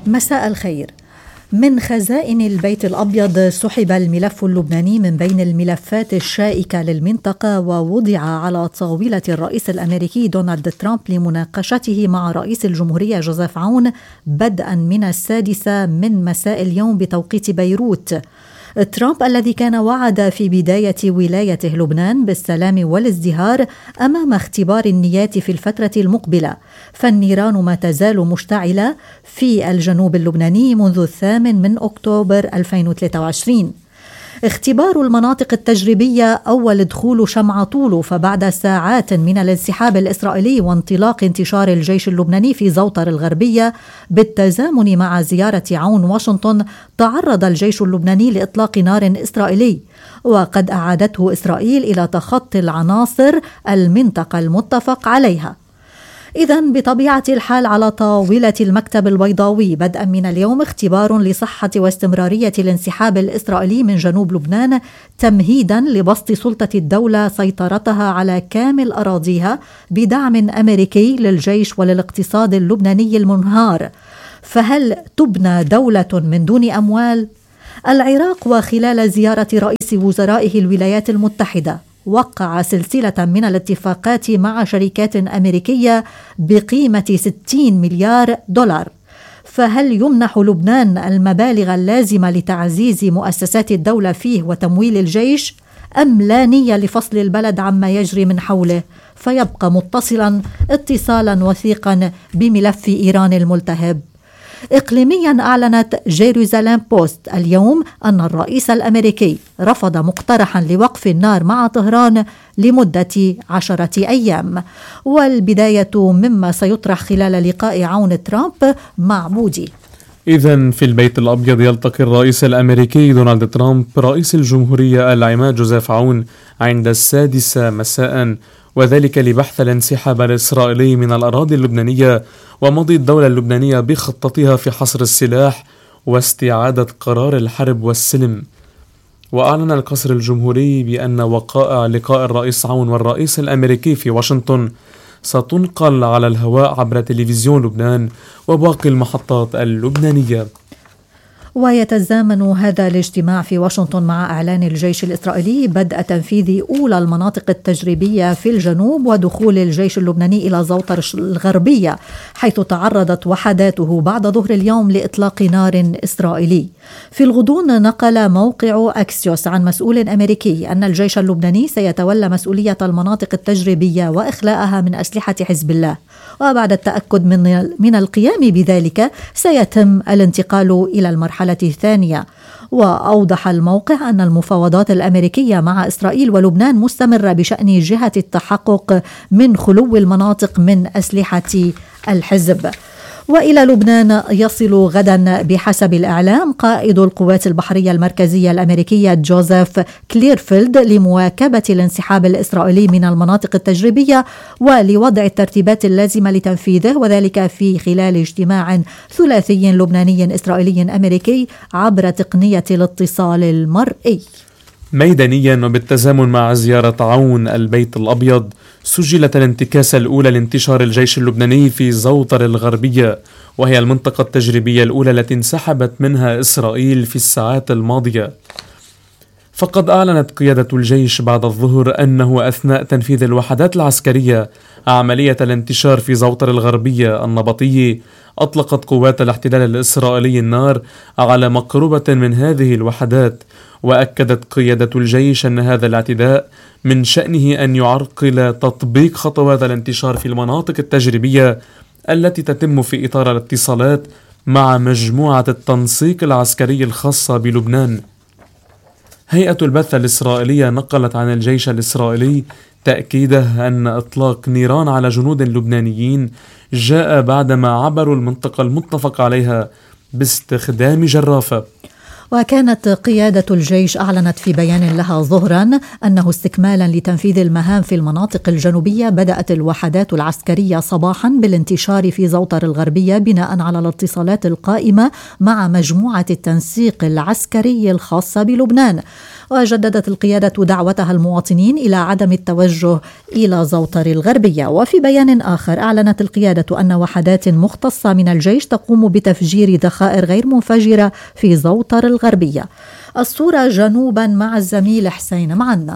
مساء الخير. من خزائن البيت الأبيض سحب الملف اللبناني من بين الملفات الشائكة للمنطقة ووضع على طاولة الرئيس الأمريكي دونالد ترامب لمناقشته مع رئيس الجمهورية جوزيف عون بدءا من 6 من مساء اليوم بتوقيت بيروت. ترامب الذي كان وعد في بداية ولايته لبنان بالسلام والازدهار أمام اختبار النيات في الفترة المقبلة، فالنيران ما تزال مشتعلة في الجنوب اللبناني منذ 8 من أكتوبر 2023. اختبار المناطق التجريبية أول دخول شمع طوله، فبعد ساعات من الانسحاب الإسرائيلي وانطلاق انتشار الجيش اللبناني في زوطر الغربية بالتزامن مع زيارة عون واشنطن، تعرض الجيش اللبناني لإطلاق نار إسرائيلي، وقد أعادته إسرائيل إلى تخطي العناصر المنطقة المتفق عليها. إذن بطبيعة الحال على طاولة المكتب البيضاوي بدءا من اليوم اختبار لصحة واستمرارية الانسحاب الإسرائيلي من جنوب لبنان، تمهيدا لبسط سلطة الدولة سيطرتها على كامل أراضيها بدعم أمريكي للجيش وللاقتصاد اللبناني المنهار. فهل تبنى دولة من دون أموال؟ العراق وخلال زيارة رئيس وزرائه الولايات المتحدة وقع سلسلة من الاتفاقات مع شركات أمريكية بقيمة 60 مليار دولار. فهل يمنح لبنان المبالغ اللازمة لتعزيز مؤسسات الدولة فيه وتمويل الجيش، أم لا نية لفصل البلد عما يجري من حوله فيبقى متصلا اتصالا وثيقا بملف إيران الملتهب؟ إقليميا أعلنت جيروزاليم بوست اليوم أن الرئيس الأمريكي رفض مقترحا لوقف النار مع طهران لمدة 10 أيام. والبداية مما سيطرح خلال لقاء عون ترامب مع بودي. إذن في البيت الأبيض يلتقي الرئيس الأمريكي دونالد ترامب رئيس الجمهورية العماد جوزيف عون عند 6 مساء، وذلك لبحث الانسحاب الإسرائيلي من الأراضي اللبنانية ومضي الدولة اللبنانية بخطتها في حصر السلاح واستعادة قرار الحرب والسلم. وأعلن القصر الجمهوري بأن وقائع لقاء الرئيس عون والرئيس الأمريكي في واشنطن ستنقل على الهواء عبر تلفزيون لبنان وباقي المحطات اللبنانية. ويتزامن هذا الاجتماع في واشنطن مع إعلان الجيش الإسرائيلي بدء تنفيذ أولى المناطق التجريبية في الجنوب ودخول الجيش اللبناني إلى زوطر الغربية، حيث تعرضت وحداته بعد ظهر اليوم لإطلاق نار إسرائيلي. في الغضون نقل موقع أكسيوس عن مسؤول أمريكي أن الجيش اللبناني سيتولى مسؤولية المناطق التجريبية وإخلاءها من أسلحة حزب الله، وبعد التأكد من القيام بذلك سيتم الانتقال إلى المرحلة الثانية. وأوضح الموقع أن المفاوضات الأمريكية مع إسرائيل ولبنان مستمرة بشأن جهة التحقق من خلو المناطق من أسلحة الحزب. وإلى لبنان يصل غدا بحسب الإعلام قائد القوات البحرية المركزية الأمريكية جوزيف كليرفيلد لمواكبة الانسحاب الإسرائيلي من المناطق التجريبية ولوضع الترتيبات اللازمة لتنفيذه، وذلك في خلال اجتماع ثلاثي لبناني إسرائيلي أمريكي عبر تقنية الاتصال المرئي. ميدانيا وبالتزامن مع زيارة عون البيت الأبيض، سجلت الانتكاسة الأولى لانتشار الجيش اللبناني في زوطر الغربية، وهي المنطقة التجريبية الأولى التي انسحبت منها إسرائيل في الساعات الماضية. فقد أعلنت قيادة الجيش بعد الظهر أنه أثناء تنفيذ الوحدات العسكرية عملية الانتشار في زوطر الغربية النبطية، أطلقت قوات الاحتلال الإسرائيلي النار على مقربة من هذه الوحدات. وأكدت قيادة الجيش أن هذا الاعتداء من شأنه أن يعرقل تطبيق خطوات الانتشار في المناطق التجريبية التي تتم في إطار الاتصالات مع مجموعة التنسيق العسكري الخاصة بلبنان. هيئة البث الإسرائيلية نقلت عن الجيش الإسرائيلي تأكيده أن إطلاق نيران على جنود لبنانيين جاء بعدما عبروا المنطقة المتفق عليها باستخدام جرافة. وكانت قيادة الجيش أعلنت في بيان لها ظهرا أنه استكمالا لتنفيذ المهام في المناطق الجنوبية بدأت الوحدات العسكرية صباحا بالانتشار في زوطر الغربية بناء على الاتصالات القائمة مع مجموعة التنسيق العسكري الخاصة بلبنان. وجددت القيادة دعوتها المواطنين إلى عدم التوجه إلى زوطر الغربية. وفي بيان آخر أعلنت القيادة أن وحدات مختصة من الجيش تقوم بتفجير ذخائر غير منفجرة في زوطر الغربية. الصورة جنوبا مع الزميل حسين معنا.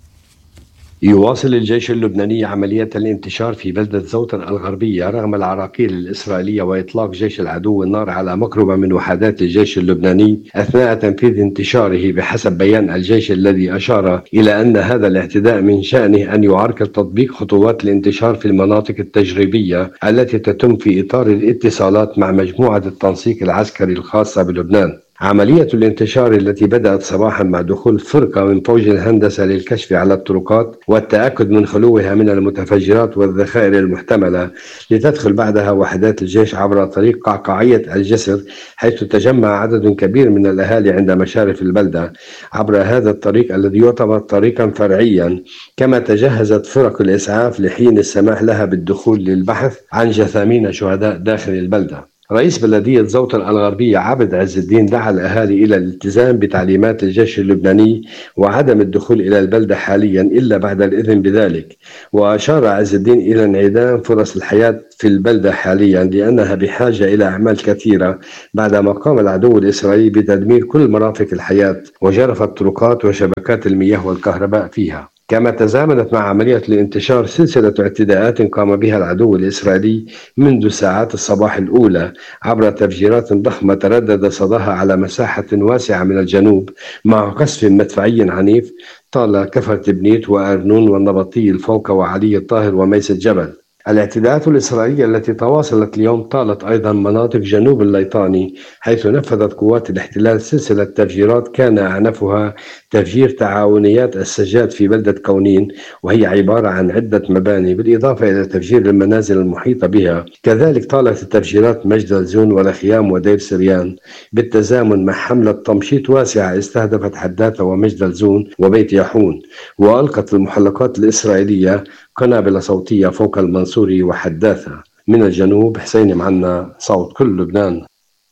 يواصل الجيش اللبناني عملية الانتشار في بلدة زوطر الغربية رغم العراقيل الإسرائيلية وإطلاق جيش العدو النار على مقربة من وحدات الجيش اللبناني أثناء تنفيذ انتشاره، بحسب بيان الجيش الذي أشار إلى أن هذا الاعتداء من شأنه أن يعرقل تطبيق خطوات الانتشار في المناطق التجريبية التي تتم في إطار الاتصالات مع مجموعة التنسيق العسكري الخاصة بلبنان. عملية الانتشار التي بدأت صباحا مع دخول فرقة من فوج الهندسة للكشف على الطرقات والتأكد من خلوها من المتفجرات والذخائر المحتملة، لتدخل بعدها وحدات الجيش عبر طريق قعقاعية الجسر، حيث تجمع عدد كبير من الأهالي عند مشارف البلدة عبر هذا الطريق الذي يعتبر طريقا فرعيا. كما تجهزت فرق الإسعاف لحين السماح لها بالدخول للبحث عن جثامين شهداء داخل البلدة. رئيس بلدية زوطر الغربية عابد عز الدين دعا الأهالي إلى الالتزام بتعليمات الجيش اللبناني وعدم الدخول إلى البلدة حاليا إلا بعد الإذن بذلك. وأشار عز الدين إلى انعدام فرص الحياة في البلدة حاليا لأنها بحاجة إلى أعمال كثيرة بعدما قام العدو الإسرائيلي بتدمير كل مرافق الحياة وجرف الطرقات وشبكات المياه والكهرباء فيها. كما تزامنت مع عملية الانتشار سلسلة اعتداءات قام بها العدو الإسرائيلي منذ ساعات الصباح الأولى عبر تفجيرات ضخمة تردد صداها على مساحة واسعة من الجنوب، مع قصف مدفعي عنيف طال كفر تبنيت وأرنون والنبطي الفوق وعلي الطاهر وميس الجبل. الاعتداءات الإسرائيلية التي تواصلت اليوم طالت أيضا مناطق جنوب الليطاني، حيث نفذت قوات الاحتلال سلسلة تفجيرات كان أعنفها تفجير تعاونيات السجاد في بلدة كونين، وهي عبارة عن عدة مباني بالإضافة إلى تفجير المنازل المحيطة بها. كذلك طالت التفجيرات مجد الزون والخيام ودير سريان بالتزامن مع حملة تمشيط واسعة استهدفت حداثة ومجد الزون وبيت يحون. وألقت المحلقات الإسرائيلية قنابل صوتية فوق المنصوري وحداثة. من الجنوب حسين معنا، صوت كل لبنان.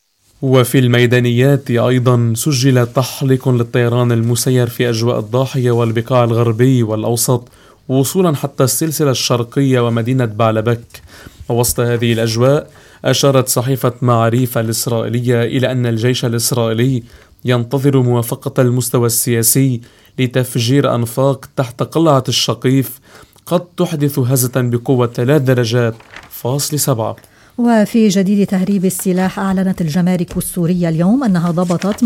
وفي الميدانيات أيضا سجل تحليق للطيران المسير في أجواء الضاحية والبقاع الغربي والأوسط وصولا حتى السلسلة الشرقية ومدينة بعلبك. ووسط هذه الأجواء أشارت صحيفة معاريف الإسرائيلية إلى أن الجيش الإسرائيلي ينتظر موافقة المستوى السياسي لتفجير أنفاق تحت قلعة الشقيف قد تحدث هزة بقوة 3 درجات فاصل 7. وفي جديد تهريب السلاح أعلنت الجمارك السورية اليوم أنها ضبطت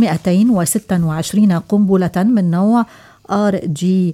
226 قنبلة من نوع RGC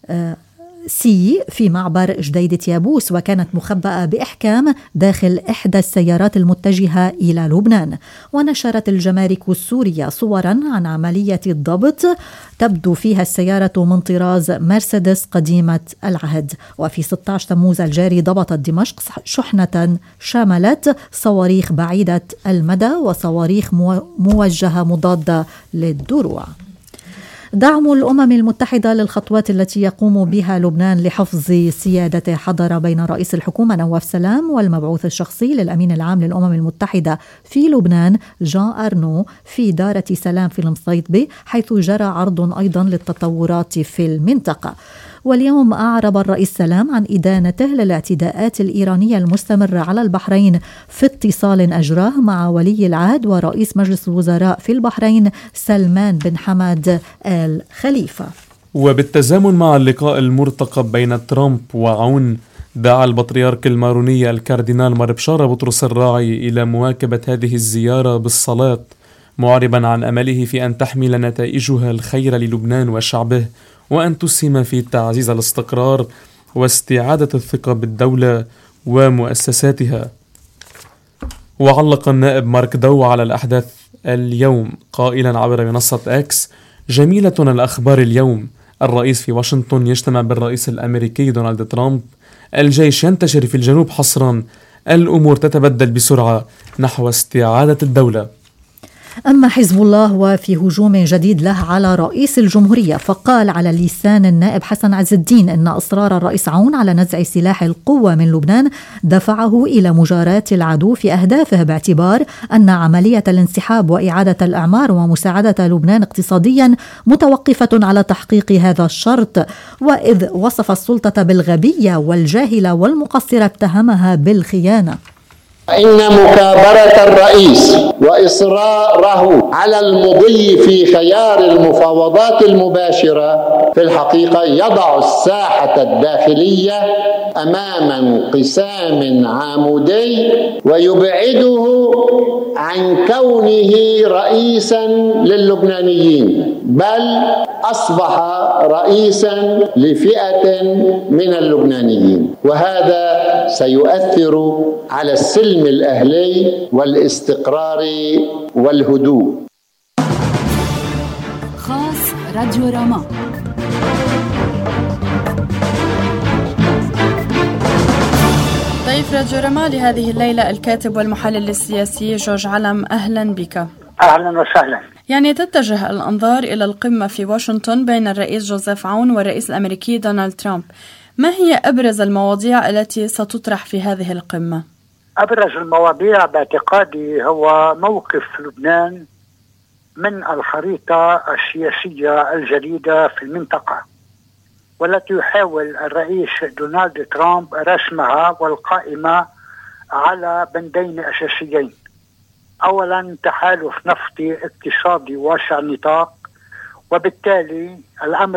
في معبر جديدة يابوس، وكانت مخبأة بإحكام داخل إحدى السيارات المتجهة إلى لبنان. ونشرت الجمارك السورية صورا عن عملية الضبط تبدو فيها السيارة من طراز مرسيدس قديمة العهد. وفي 16 تموز الجاري ضبطت دمشق شحنة شملت صواريخ بعيدة المدى وصواريخ موجهة مضادة للدروع. دعم الأمم المتحدة للخطوات التي يقوم بها لبنان لحفظ سيادته حضر بين رئيس الحكومة نواف سلام والمبعوث الشخصي للأمين العام للأمم المتحدة في لبنان جان أرنو في دارة سلام في المصيدبة، حيث جرى عرض أيضا للتطورات في المنطقة. واليوم أعرب الرئيس سلام عن إدانته للاعتداءات الإيرانية المستمرة على البحرين في اتصال أجراه مع ولي العهد ورئيس مجلس الوزراء في البحرين سلمان بن حمد آل خليفة. وبالتزامن مع اللقاء المرتقب بين ترامب وعون، دعا البطريرك الماروني الكاردينال مار بشارة بطرس الراعي إلى مواكبة هذه الزيارة بالصلاة، معربا عن أمله في أن تحمل نتائجها الخير للبنان وشعبه وأن تسهم في تعزيز الاستقرار واستعادة الثقة بالدولة ومؤسساتها. وعلق النائب مارك دو على الأحداث اليوم قائلا عبر منصة إكس: جميلة الأخبار اليوم، الرئيس في واشنطن يجتمع بالرئيس الأمريكي دونالد ترامب، الجيش ينتشر في الجنوب حصرا، الأمور تتبدل بسرعة نحو استعادة الدولة. أما حزب الله وفي هجوم جديد له على رئيس الجمهورية، فقال على لسان النائب حسن عز الدين أن إصرار الرئيس عون على نزع سلاح القوة من لبنان دفعه إلى مجاراة العدو في أهدافه، باعتبار أن عملية الانسحاب وإعادة الإعمار ومساعدة لبنان اقتصاديا متوقفة على تحقيق هذا الشرط. وإذ وصف السلطة بالغبية والجاهلة والمقصرة اتهمها بالخيانة. إن مكابرة الرئيس وإصراره على المضي في خيار المفاوضات المباشرة في الحقيقة يضع الساحة الداخلية أمام انقسام عمودي ويبعده عن كونه رئيسا للبنانيين، بل أصبح رئيسا لفئة من اللبنانيين، وهذا سيؤثر على السلم الأهلي والاستقرار والهدوء. خاص راديو راما. ضيف راديو راما لهذه الليلة الكاتب والمحلل السياسي جورج علم، أهلا بك. أهلا وسهلا. يعني تتجه الأنظار إلى القمة في واشنطن بين الرئيس جوزيف عون والرئيس الأمريكي دونالد ترامب، ما هي أبرز المواضيع التي ستطرح في هذه القمة؟ أبرز المواضيع باعتقادي هو موقف لبنان من الخريطة السياسية الجديدة في المنطقة، والتي يحاول الرئيس دونالد ترامب رسمها والقائمة على بندين أساسيين: أولا تحالف نفطي اقتصادي واسع النطاق، وبالتالي الأمر